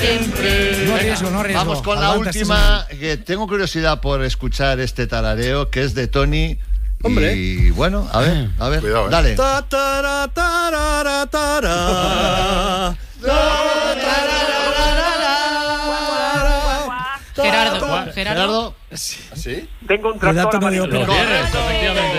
siempre. No arriesgo. Vamos con la Aguanta, última, que tengo curiosidad por escuchar este tarareo, que es de Tony. Hombre. Y bueno, a ver, Cuidado, dale. Gerardo. Gerardo. ¿Sí? Tengo un Cuidado, tractor no digo amarillo. que no. Efectivamente.